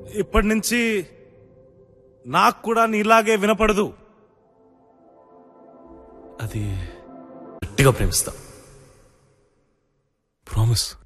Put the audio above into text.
ఇప్పటి నుంచి నాకు కూడా నీలాగే వినపడదు. అది గట్టిగా ప్రేమిస్తా. ప్రామిస్.